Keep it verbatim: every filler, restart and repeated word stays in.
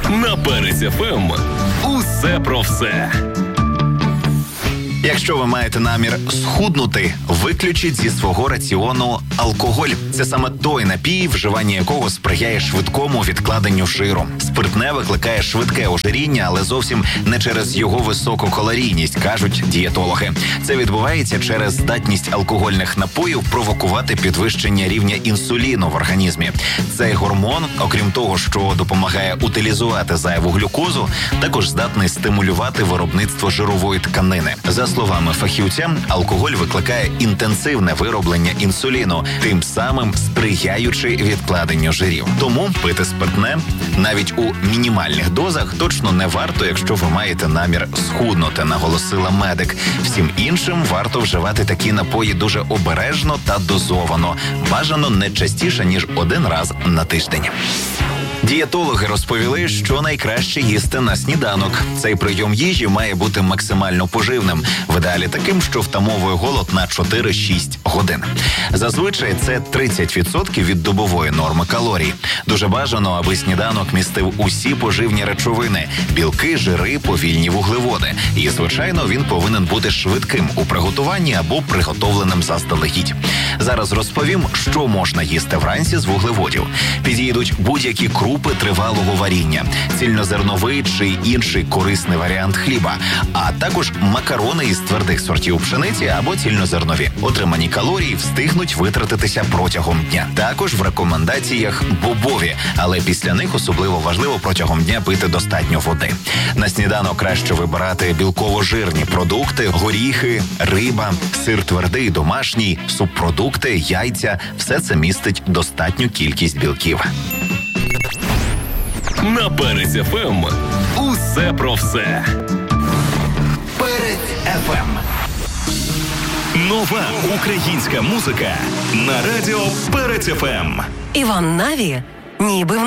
На Перець еф ем усе про все. Якщо ви маєте намір схуднути, виключіть зі свого раціону алкоголь. Це саме той напій, вживання якого сприяє швидкому відкладенню жиру. Спиртне викликає швидке ожиріння, але зовсім не через його високу калорійність, кажуть дієтологи. Це відбувається через здатність алкогольних напоїв провокувати підвищення рівня інсуліну в організмі. Цей гормон, окрім того, що допомагає утилізувати зайву глюкозу, також здатний стимулювати виробництво жирової тканини. За словами фахівця, алкоголь викликає інтенсивне вироблення інсуліну, тим самим сприяючи відкладенню жирів. Тому пити спиртне навіть у мінімальних дозах точно не варто, якщо ви маєте намір схуднути, наголосила медик. Всім іншим варто вживати такі напої дуже обережно та дозовано. Бажано не частіше, ніж один раз на тиждень. Дієтологи розповіли, що найкраще їсти на сніданок. Цей прийом їжі має бути максимально поживним, в ідеалі таким, що втамовує голод на чотири-шість годин. Зазвичай це тридцять відсотків від добової норми калорій. Дуже бажано, аби сніданок містив усі поживні речовини – білки, жири, повільні вуглеводи. І, звичайно, він повинен бути швидким у приготуванні або приготовленим заздалегідь. Зараз розповім, що можна їсти вранці з вуглеводів. Підійдуть будь-які крупи тривалого варіння, цільнозерновий чи інший корисний варіант хліба, а також макарони із твердих сортів пшениці або цільнозернові. Отримані калорії встигнуть витратитися протягом дня. Також в рекомендаціях бобові, але після них особливо важливо протягом дня пити достатньо води. На сніданок краще вибирати білково-жирні продукти, горіхи, риба, сир твердий, домашній, субпродукти, яйця. Все це містить достатню кількість білків. На Перець еф ем усе про все. Перець еф ем. Нова українська музика на радіо Перець еф ем. Іван Наві ніби в